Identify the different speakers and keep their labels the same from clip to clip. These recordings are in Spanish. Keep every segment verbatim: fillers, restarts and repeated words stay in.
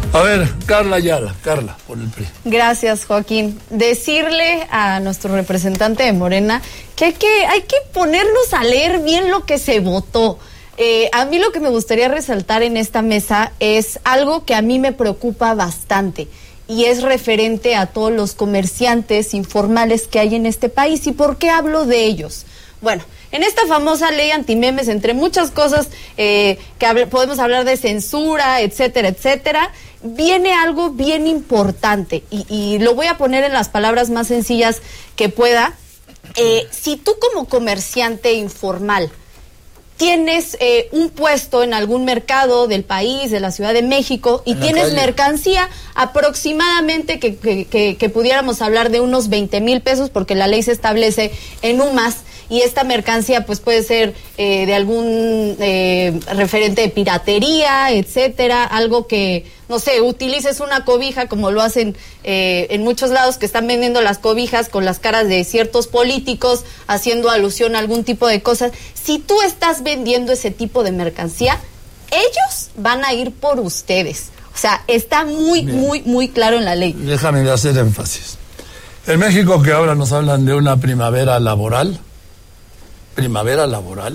Speaker 1: A ver, Carla Ayala, Carla, por el P R I.
Speaker 2: Gracias, Joaquín. Decirle a nuestro representante de Morena que hay que, hay que ponernos a leer bien lo que se votó. Eh, a mí lo que me gustaría resaltar en esta mesa es algo que a mí me preocupa bastante y es referente a todos los comerciantes informales que hay en este país. ¿Y por qué hablo de ellos? Bueno, en esta famosa ley antimemes, entre muchas cosas eh, que hable, podemos hablar de censura, etcétera, etcétera, viene algo bien importante y, y lo voy a poner en las palabras más sencillas que pueda. Eh, si tú como comerciante informal tienes eh, un puesto en algún mercado del país, de la Ciudad de México, y tienes mercancía aproximadamente que, que, que, que pudiéramos hablar de unos veinte mil pesos, porque la ley se establece en U M A S, y esta mercancía pues puede ser eh, de algún eh, referente de piratería, etcétera, algo que, no sé, utilices una cobija como lo hacen eh, en muchos lados que están vendiendo las cobijas con las caras de ciertos políticos, haciendo alusión a algún tipo de cosas. Si tú estás vendiendo ese tipo de mercancía, ellos van a ir por ustedes. O sea, está muy, Bien. muy, muy claro en la ley.
Speaker 1: Déjame hacer énfasis. En México, que ahora nos hablan de una primavera laboral, primavera laboral,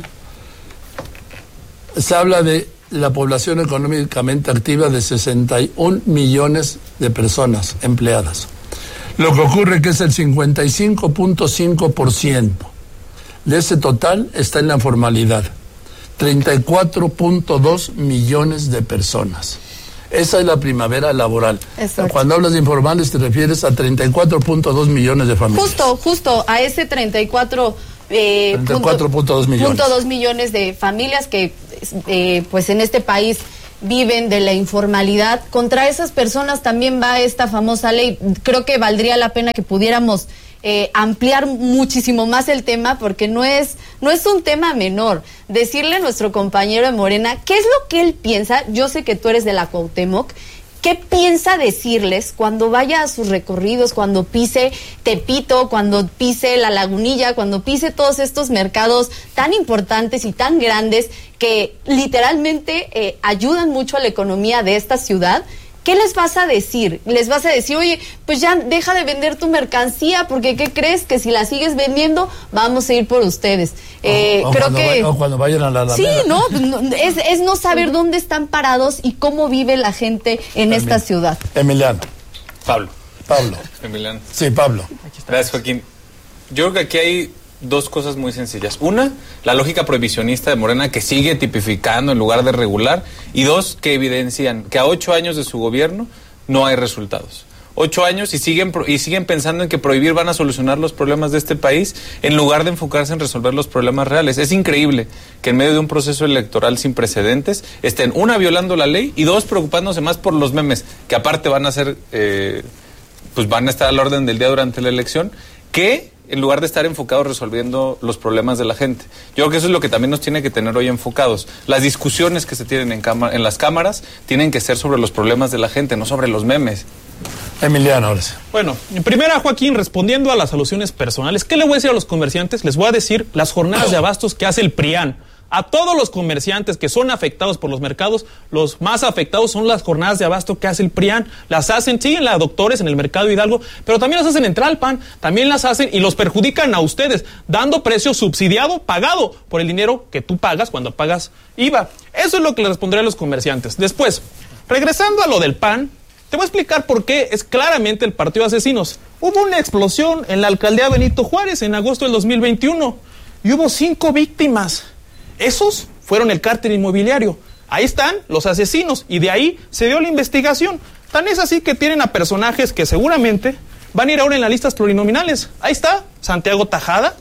Speaker 1: se habla de la población económicamente activa de sesenta y un millones de personas empleadas. Lo que ocurre es que es el cincuenta y cinco punto cinco por ciento de ese total está en la formalidad, treinta y cuatro punto dos millones de personas. Esa es la primavera laboral. Exacto. Cuando hablas de informales te refieres a treinta y cuatro punto dos millones de familias.
Speaker 2: Justo, justo a ese treinta y cuatro Eh,
Speaker 1: treinta y cuatro punto dos millones.
Speaker 2: dos millones de familias que eh, pues en este país viven de la informalidad. Contra esas personas también va esta famosa ley. Creo que valdría la pena que pudiéramos eh, ampliar muchísimo más el tema, porque no es, no es un tema menor. Decirle a nuestro compañero de Morena qué es lo que él piensa. Yo sé que tú eres de la Cuauhtémoc. ¿Qué piensa decirles cuando vaya a sus recorridos, cuando pise Tepito, cuando pise La Lagunilla, cuando pise todos estos mercados tan importantes y tan grandes que literalmente eh, ayudan mucho a la economía de esta ciudad? ¿Qué les vas a decir? Les vas a decir, oye, pues ya deja de vender tu mercancía, porque ¿qué crees? Que si la sigues vendiendo, vamos a ir por ustedes. Eh,
Speaker 1: o, o
Speaker 2: creo
Speaker 1: cuando
Speaker 2: que
Speaker 1: vaya, o cuando vayan a la Alameda.
Speaker 2: Sí, no, no es, es no saber dónde están parados y cómo vive la gente en También. esta ciudad.
Speaker 1: Emiliano.
Speaker 3: Pablo.
Speaker 1: Pablo.
Speaker 3: Emiliano.
Speaker 1: Sí, Pablo.
Speaker 3: Gracias, Joaquín. Yo creo que aquí hay dos cosas muy sencillas. Una, la lógica prohibicionista de Morena, que sigue tipificando en lugar de regular. Y dos, que evidencian que a ocho años de su gobierno no hay resultados. Ocho años y siguen y siguen pensando en que prohibir van a solucionar los problemas de este país en lugar de enfocarse en resolver los problemas reales. Es increíble que en medio de un proceso electoral sin precedentes estén, una, violando la ley, y dos, preocupándose más por los memes, que aparte van a ser, eh, pues van a estar al orden del día durante la elección, que en lugar de estar enfocados resolviendo los problemas de la gente. Yo creo que eso es lo que también nos tiene que tener hoy enfocados. Las discusiones que se tienen en, cámara, en las cámaras tienen que ser sobre los problemas de la gente, no sobre los memes.
Speaker 1: Emiliano, ahora sí.
Speaker 4: Bueno, en primera, Joaquín, respondiendo a las alusiones personales, ¿qué le voy a decir a los comerciantes? Les voy a decir las jornadas de abastos que hace el P R I A N. A todos los comerciantes que son afectados por los mercados, los más afectados son las jornadas de abasto que hace el P R I A N. Las hacen, sí, en la Doctores, en el Mercado Hidalgo, pero también las hacen en Tlalpan, también las hacen y los perjudican a ustedes, dando precio subsidiado, pagado por el dinero que tú pagas cuando pagas I V A. Eso es lo que le responderé a los comerciantes. Después, regresando a lo del P A N, te voy a explicar por qué es claramente el partido de asesinos. Hubo una explosión en la alcaldía Benito Juárez en agosto del dos mil veintiuno y hubo cinco víctimas. Esos fueron el cártel inmobiliario. Ahí están los asesinos y de ahí se dio la investigación. Tan es así que tienen a personajes que seguramente van a ir ahora en las listas plurinominales. Ahí está, Santiago Tajada.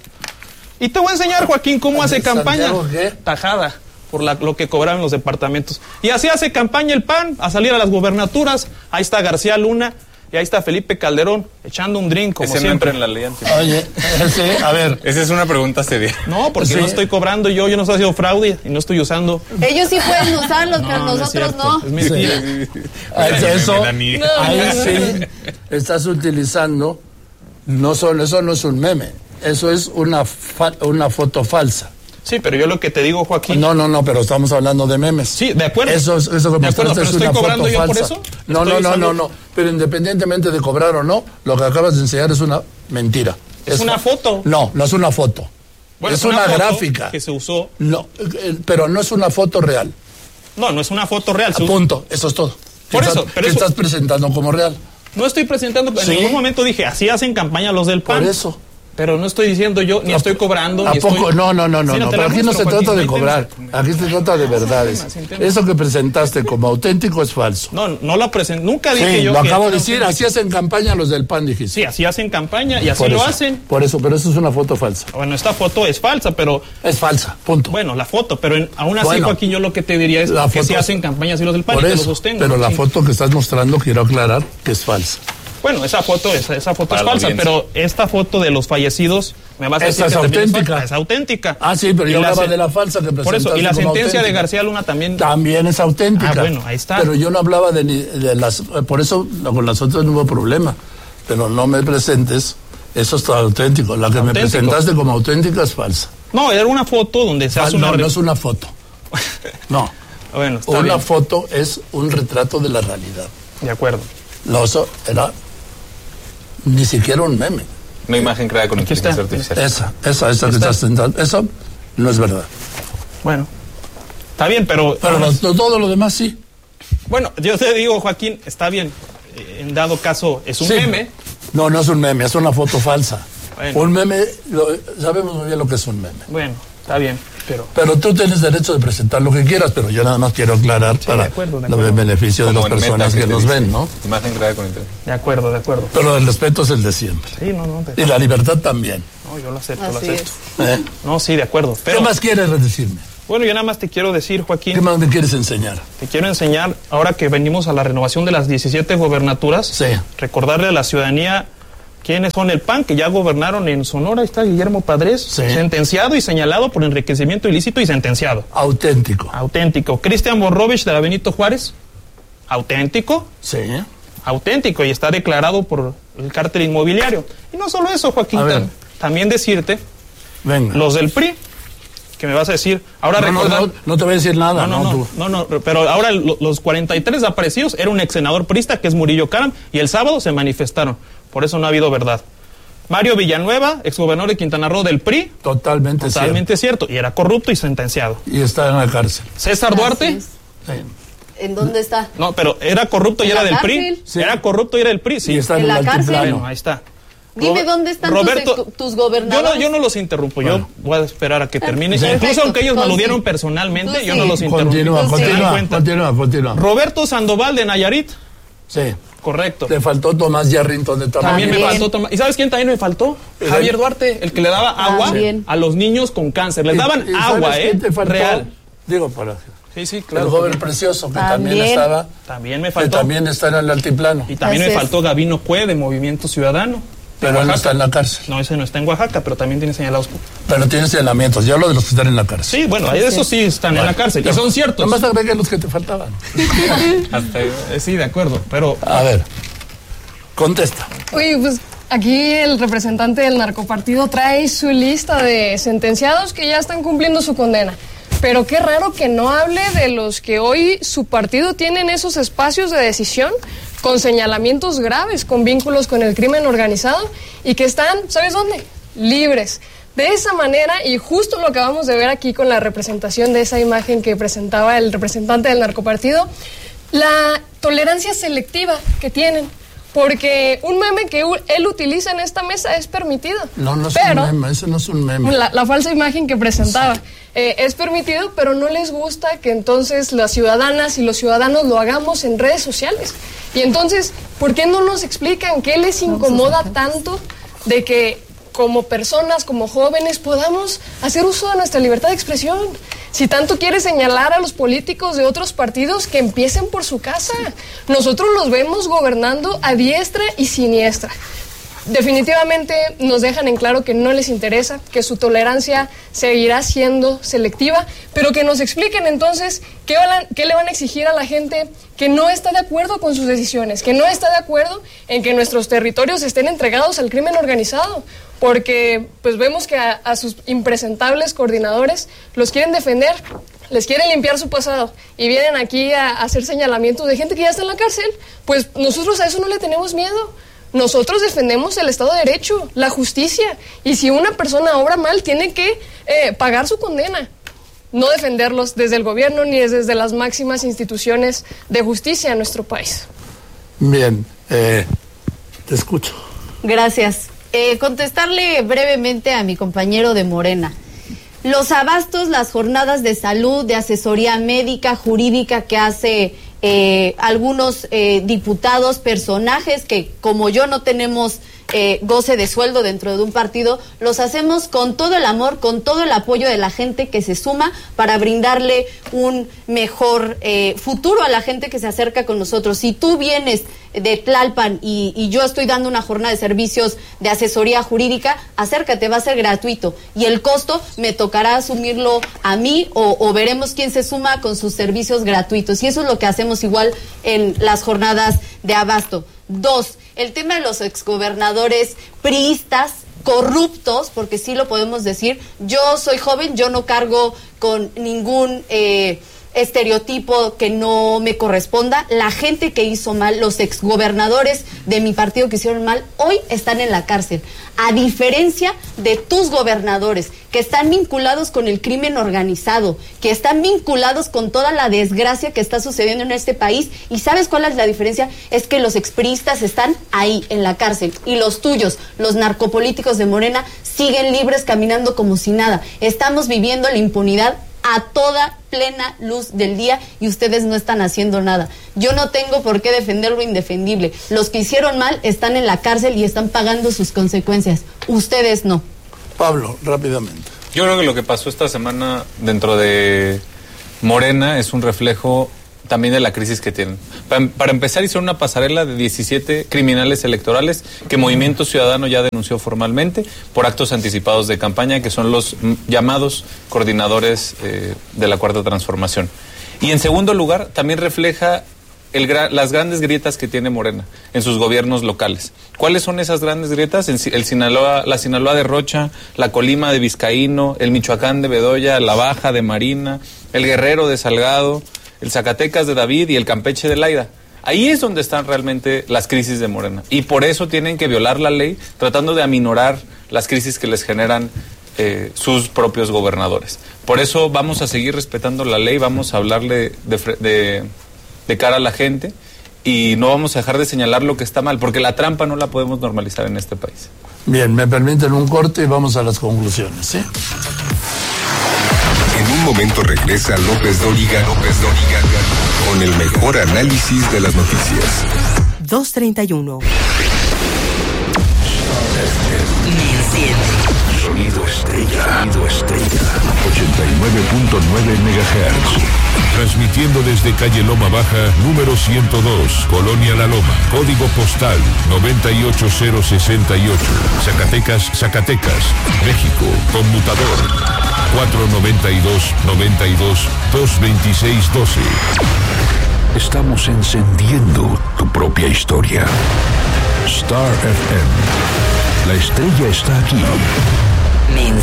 Speaker 4: Y te voy a enseñar, Joaquín, cómo hace campaña.
Speaker 1: ¿Santiago qué?
Speaker 4: Tajada, por la, lo que cobraban los departamentos. Y así hace campaña el P A N, a salir a las gobernaturas. Ahí está García Luna y ahí está Felipe Calderón, echando un drink, como
Speaker 3: ese
Speaker 4: siempre.
Speaker 3: No entra en la ley anti-
Speaker 1: Oye, ese, a ver.
Speaker 3: Esa es una pregunta seria.
Speaker 4: No, porque sí. no estoy cobrando yo, yo no estoy haciendo fraude y no estoy usando.
Speaker 2: Ellos sí pueden usarlos, no, pero
Speaker 4: no
Speaker 2: nosotros
Speaker 4: no.
Speaker 2: no.
Speaker 4: Es mentira.
Speaker 1: Sí. Eso, ahí sí estás utilizando, no solo, eso no es un meme, eso es una, fa, una foto falsa.
Speaker 4: Sí, pero yo lo que te digo, Joaquín...
Speaker 1: No, no, no, pero estamos hablando de memes.
Speaker 4: Sí, de acuerdo.
Speaker 1: Eso, eso que
Speaker 4: de acuerdo,
Speaker 1: mostraste
Speaker 4: pero
Speaker 1: es
Speaker 4: estoy
Speaker 1: una
Speaker 4: cobrando
Speaker 1: foto
Speaker 4: yo por
Speaker 1: falsa.
Speaker 4: eso.
Speaker 1: No,
Speaker 4: Estoy
Speaker 1: no, no,
Speaker 4: usando-
Speaker 1: no, no. Pero independientemente de cobrar o no, lo que acabas de enseñar es una mentira.
Speaker 4: Es una
Speaker 1: fa-
Speaker 4: foto.
Speaker 1: No, no es una foto.
Speaker 4: Bueno,
Speaker 1: es una,
Speaker 4: foto
Speaker 1: gráfica.
Speaker 4: que se usó.
Speaker 1: No, eh, pero no es una foto real.
Speaker 4: No, no es una foto real.
Speaker 1: A
Speaker 4: se usó-
Speaker 1: punto, eso es todo.
Speaker 4: Por
Speaker 1: Que
Speaker 4: eso,
Speaker 1: estás,
Speaker 4: pero
Speaker 1: que
Speaker 4: eso-
Speaker 1: estás presentando como real.
Speaker 4: No estoy presentando, en
Speaker 1: Sí.
Speaker 4: ningún momento dije, así hacen campaña los del P A N.
Speaker 1: Por eso.
Speaker 4: Pero no estoy diciendo yo, ni
Speaker 1: ¿A-
Speaker 4: estoy cobrando.
Speaker 1: ¿A
Speaker 4: ni
Speaker 1: poco?
Speaker 4: estoy...
Speaker 1: No, no, no, no,
Speaker 4: Sí,
Speaker 1: no.
Speaker 4: te
Speaker 1: Pero
Speaker 4: la
Speaker 1: aquí no se
Speaker 4: muestro,
Speaker 1: trata
Speaker 4: Joaquín,
Speaker 1: de
Speaker 4: no hay
Speaker 1: cobrar.
Speaker 4: tema.
Speaker 1: Aquí se trata de verdades.
Speaker 4: tema, sin tema.
Speaker 1: Eso que presentaste como auténtico es falso.
Speaker 4: No, no la presenté. Nunca dije
Speaker 1: Sí,
Speaker 4: yo
Speaker 1: lo
Speaker 4: que
Speaker 1: acabo de
Speaker 4: era
Speaker 1: decir.
Speaker 4: auténtico.
Speaker 1: Así hacen campaña los del P A N, dijiste.
Speaker 4: Sí, así hacen campaña y así
Speaker 1: Por
Speaker 4: lo
Speaker 1: eso,
Speaker 4: hacen.
Speaker 1: Por eso, pero eso es una foto falsa.
Speaker 4: Bueno, esta foto es falsa, pero
Speaker 1: Es falsa, punto.
Speaker 4: bueno, la foto, pero en- aún así,
Speaker 1: Bueno,
Speaker 4: Joaquín, yo lo que te diría es
Speaker 1: la
Speaker 4: que
Speaker 1: foto-
Speaker 4: sí hacen campaña así los del P A N,
Speaker 1: Por
Speaker 4: y te lo
Speaker 1: eso,
Speaker 4: sostengo.
Speaker 1: pero la
Speaker 4: Sí.
Speaker 1: foto que estás mostrando, quiero aclarar que es falsa.
Speaker 4: Bueno, esa foto, esa, esa foto
Speaker 3: Para
Speaker 4: es
Speaker 3: la
Speaker 4: falsa,
Speaker 3: audiencia.
Speaker 4: pero esta foto de los fallecidos, me vas a
Speaker 1: Esa
Speaker 4: decir
Speaker 1: es
Speaker 4: que también
Speaker 1: auténtica.
Speaker 4: falsa. Es auténtica.
Speaker 1: Ah, sí, pero
Speaker 4: Y
Speaker 1: yo
Speaker 4: la
Speaker 1: hablaba
Speaker 4: sen-
Speaker 1: de la falsa que presentaste.
Speaker 4: Por eso, y la
Speaker 1: como
Speaker 4: sentencia de
Speaker 1: auténtica.
Speaker 4: García Luna también.
Speaker 1: También es auténtica.
Speaker 4: Ah, bueno, ahí está.
Speaker 1: Pero yo no hablaba de, ni- de las... Por eso no, con las otras no hubo problema. Pero no me presentes, eso es auténtico. La que me
Speaker 4: Auténtico.
Speaker 1: presentaste como auténtica es falsa.
Speaker 4: No, era una foto donde se
Speaker 1: Ah,
Speaker 4: hace una.
Speaker 1: no,
Speaker 4: re-
Speaker 1: no es una foto. No.
Speaker 4: Bueno, está
Speaker 1: Una
Speaker 4: bien.
Speaker 1: foto es un retrato de la realidad.
Speaker 4: De acuerdo.
Speaker 1: Lo oso era ni siquiera un meme.
Speaker 3: Una imagen creada con
Speaker 4: Aquí está.
Speaker 3: inteligencia artificial.
Speaker 1: Esa, esa, esa que
Speaker 4: Está.
Speaker 1: estás tentando. Eso no es verdad.
Speaker 4: Bueno, está bien, pero.
Speaker 1: Pero lo- todo lo demás sí.
Speaker 4: Bueno, yo te digo, Joaquín, está bien. Eh, En dado caso, es un
Speaker 1: Sí.
Speaker 4: meme.
Speaker 1: No, no es un meme, es una foto falsa.
Speaker 4: Bueno.
Speaker 1: Un meme, lo- sabemos muy bien lo que es un meme.
Speaker 4: Bueno, está bien, pero.
Speaker 1: Pero tú tienes derecho de presentar lo que quieras, pero yo nada más quiero aclarar
Speaker 4: Sí,
Speaker 1: para
Speaker 4: de acuerdo, de
Speaker 1: el
Speaker 4: acuerdo.
Speaker 1: beneficio de
Speaker 3: Como
Speaker 1: las
Speaker 3: en
Speaker 1: personas
Speaker 3: Meta,
Speaker 1: que
Speaker 3: te
Speaker 1: nos
Speaker 3: dice,
Speaker 1: ven, ¿no?
Speaker 3: Imagen creada con inteligencia.
Speaker 4: De acuerdo, de acuerdo.
Speaker 1: Pero el respeto es el de siempre.
Speaker 4: Sí, no, no. de-
Speaker 1: Y la libertad también.
Speaker 4: No, yo lo acepto, lo
Speaker 2: Así
Speaker 4: acepto.
Speaker 2: es.
Speaker 1: ¿eh?
Speaker 4: No, sí, de acuerdo. Pero,
Speaker 1: ¿Qué más quieres decirme?
Speaker 4: bueno, yo nada más te quiero decir,
Speaker 1: ¿Qué
Speaker 4: Joaquín,
Speaker 1: más me quieres enseñar?
Speaker 4: te quiero enseñar, ahora que venimos a la renovación de las diecisiete gobernaturas,
Speaker 1: Sí.
Speaker 4: recordarle a la ciudadanía quiénes son el P A N, que ya gobernaron en Sonora. Ahí está Guillermo Padres,
Speaker 1: Sí.
Speaker 4: sentenciado y señalado por enriquecimiento ilícito y sentenciado.
Speaker 1: Auténtico.
Speaker 4: Auténtico. Cristian Borrovich de la Benito Juárez, auténtico.
Speaker 1: Sí.
Speaker 4: auténtico y está declarado por el cártel inmobiliario. Y no solo eso, Joaquín,
Speaker 1: A ver.
Speaker 4: tam- también decirte,
Speaker 1: Venga.
Speaker 4: los del P R I, que me vas a decir, ahora
Speaker 1: no, no,
Speaker 4: recordar...
Speaker 1: no, no te voy a decir nada,
Speaker 4: No,
Speaker 1: no,
Speaker 4: no,
Speaker 1: tú.
Speaker 4: no, no, no, pero ahora lo- los cuarenta y tres desaparecidos era un ex senador priista que es Murillo Karam y el sábado se manifestaron. Por eso no ha habido verdad. Mario Villanueva, exgobernador de Quintana Roo del P R I,
Speaker 1: Totalmente,
Speaker 4: totalmente cierto. y era corrupto y sentenciado.
Speaker 1: cierto. Y está en la cárcel.
Speaker 4: César
Speaker 2: Así
Speaker 4: Duarte,
Speaker 2: es.
Speaker 1: Sí.
Speaker 2: ¿En dónde está?
Speaker 4: no, pero era corrupto y
Speaker 2: ¿En
Speaker 4: era
Speaker 2: la
Speaker 4: del P R I.
Speaker 2: cárcel?
Speaker 1: Sí.
Speaker 4: Era corrupto y era del P R I, sí.
Speaker 1: Y está en,
Speaker 2: ¿En
Speaker 1: el
Speaker 2: la cárcel?
Speaker 1: altiplano.
Speaker 4: Bueno, ahí está.
Speaker 2: Dime
Speaker 4: Robe-
Speaker 2: dónde están
Speaker 4: Roberto-
Speaker 2: tus, ex- tus
Speaker 4: Yo
Speaker 2: gobernadores.
Speaker 4: no, yo no los interrumpo, yo
Speaker 1: Bueno.
Speaker 4: voy a esperar a que termine.
Speaker 2: Perfecto.
Speaker 4: Incluso aunque ellos me
Speaker 2: Tú
Speaker 4: aludieron
Speaker 2: sí.
Speaker 4: personalmente,
Speaker 2: Tú
Speaker 4: yo
Speaker 2: sí.
Speaker 4: no los interrumpí.
Speaker 1: Continúa,
Speaker 2: Tú sí.
Speaker 4: ¿Se dan
Speaker 1: continúa,
Speaker 4: cuenta?
Speaker 1: continúa, continúa.
Speaker 4: Roberto Sandoval de Nayarit,
Speaker 1: Sí.
Speaker 4: correcto.
Speaker 1: Te faltó Tomás Yarrington de Tamaulipas.
Speaker 4: También me
Speaker 2: También.
Speaker 4: faltó tomar. ¿Y sabes quién también me faltó?
Speaker 1: El-
Speaker 4: Javier Duarte, el que le daba agua
Speaker 2: También.
Speaker 4: a los niños con cáncer. Les daban
Speaker 1: ¿Y- y
Speaker 4: agua,
Speaker 1: sabes
Speaker 4: ¿eh?
Speaker 1: quién te faltó?
Speaker 4: Real.
Speaker 1: Digo, para
Speaker 4: Sí, sí,
Speaker 1: el
Speaker 4: claro.
Speaker 1: joven precioso que también,
Speaker 2: También.
Speaker 1: estaba,
Speaker 4: También me
Speaker 1: que
Speaker 4: faltó.
Speaker 1: también está en el altiplano,
Speaker 4: Y también
Speaker 2: Así
Speaker 4: me
Speaker 2: es.
Speaker 4: faltó Gabino Cue de Movimiento Ciudadano.
Speaker 1: pero él no está en la cárcel.
Speaker 4: No, ese no está en Oaxaca, pero también tiene señalados.
Speaker 1: Pero tiene señalamientos. Yo hablo de los que están en la cárcel.
Speaker 4: Sí, bueno, esos sí están en la cárcel. Y son ciertos.
Speaker 1: Nomás agregué los que te faltaban.
Speaker 3: Hasta ahí.
Speaker 4: Eh, Sí, de acuerdo. Pero
Speaker 1: A ver, contesta.
Speaker 5: Oye, pues aquí el representante del narcopartido trae su lista de sentenciados que ya están cumpliendo su condena. Pero qué raro que no hable de los que hoy su partido tiene en esos espacios de decisión con señalamientos graves, con vínculos con el crimen organizado y que están, ¿sabes dónde? Libres. De esa manera, y justo lo acabamos de ver aquí con la representación de esa imagen que presentaba el representante del narcopartido, la tolerancia selectiva que tienen. Porque un meme que u- él utiliza en esta mesa es permitido.
Speaker 1: No, no es
Speaker 5: pero,
Speaker 1: un meme, ese no es un meme.
Speaker 5: La, la falsa imagen que presentaba. Eh, es permitido, pero no les gusta que entonces las ciudadanas y los ciudadanos lo hagamos en redes sociales. Y entonces, ¿por qué no nos explican qué les incomoda tanto de que como personas, como jóvenes, podamos hacer uso de nuestra libertad de expresión? Si tanto quiere señalar a los políticos de otros partidos, que empiecen por su casa. Nosotros los vemos gobernando a diestra y siniestra. definitivamente nos dejan en claro que no les interesa, que su tolerancia seguirá siendo selectiva, pero que nos expliquen entonces qué, van, qué le van a exigir a la gente que no está de acuerdo con sus decisiones, que no está de acuerdo en que nuestros territorios estén entregados al crimen organizado, porque pues vemos que a, a sus impresentables coordinadores los quieren defender, les quieren limpiar su pasado y vienen aquí a, a hacer señalamientos de gente que ya está en la cárcel. Pues nosotros a eso no le tenemos miedo. Nosotros defendemos el Estado de Derecho, la justicia, y si una persona obra mal, tiene que eh, pagar su condena. No defenderlos desde el gobierno ni desde las máximas instituciones de justicia en nuestro país.
Speaker 1: Bien, eh, te escucho.
Speaker 2: Gracias. Eh, contestarle brevemente a mi compañero de Morena. Los abastos, las jornadas de salud, de asesoría médica, jurídica que hace eh, algunos eh, diputados, personajes que como yo no tenemos eh, goce de sueldo dentro de un partido, los hacemos con todo el amor, con todo el apoyo de la gente que se suma para brindarle un mejor eh, futuro a la gente que se acerca con nosotros. Si tú vienes de Tlalpan y, y yo estoy dando una jornada de servicios de asesoría jurídica, acércate, va a ser gratuito y el costo me tocará asumirlo a mí o, o veremos quién se suma con sus servicios gratuitos, y eso es lo que hacemos igual en las jornadas de abasto. Dos, el tema de los exgobernadores priistas corruptos, porque sí lo podemos decir. Yo soy joven, yo no cargo con ningún eh, estereotipo que no me corresponda. La gente que hizo mal, los exgobernadores de mi partido que hicieron mal, hoy están en la cárcel, a diferencia de tus gobernadores que están vinculados con el crimen organizado, que están vinculados con toda la desgracia que está sucediendo en este país. ¿Y sabes cuál es la diferencia? Es que los expriistas están ahí en la cárcel y los tuyos, los narcopolíticos de Morena, siguen libres caminando como si nada. Estamos viviendo la impunidad a toda plena luz del día y ustedes no están haciendo nada. Yo no tengo por qué defender lo indefendible. Los que hicieron mal están en la cárcel y están pagando sus consecuencias. Ustedes no.
Speaker 1: Pablo, rápidamente.
Speaker 3: Yo creo que lo que pasó esta semana dentro de Morena es un reflejo también de la crisis que tienen. Para, para empezar, hicieron una pasarela de diecisiete criminales electorales que Movimiento Ciudadano ya denunció formalmente por actos anticipados de campaña, que son los llamados coordinadores eh, de la Cuarta Transformación. Y en segundo lugar, también refleja el gra- las grandes grietas que tiene Morena en sus gobiernos locales. ¿Cuáles son esas grandes grietas? El, el Sinaloa, la Sinaloa de Rocha, la Colima de Vizcaíno, el Michoacán de Bedoya, la Baja de Marina, el Guerrero de Salgado, el Zacatecas de David y el Campeche de Laida. Ahí es donde están realmente las crisis de Morena. Y por eso tienen que violar la ley, tratando de aminorar las crisis que les generan eh, sus propios gobernadores. Por eso vamos a seguir respetando la ley, vamos a hablarle de, de, de cara a la gente y no vamos a dejar de señalar lo que está mal, porque la trampa no la podemos normalizar en este país.
Speaker 1: Bien, me permiten un corte y vamos a las conclusiones, ¿sí?
Speaker 6: En un momento regresa López Dóriga, López Dóriga, con el mejor análisis de las noticias.
Speaker 7: dos treinta y uno.
Speaker 8: Sonido Estrella. Sonido Estrella. ochenta y nueve punto nueve megahertz. Transmitiendo desde calle Loma Baja, número ciento dos, Colonia La Loma. Código postal noventa y ocho cero sesenta y ocho. Zacatecas, Zacatecas, México. Conmutador cuatro noventa y dos, noventa y dos, dos veintiséis doce. Estamos encendiendo tu propia historia. Star F M. La estrella está aquí.